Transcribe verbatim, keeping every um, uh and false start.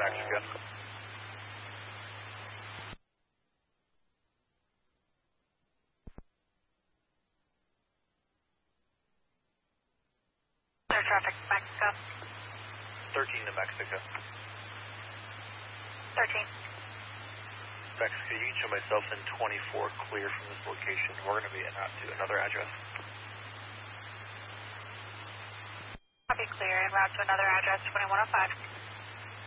Mexico. Clear traffic, Mexico. thirteen to Mexico. thirteen. Mexico, you can show myself in twenty-four clear from this location. We're going to be in out to another address. Copy clear, en route to another address, twenty-one oh five.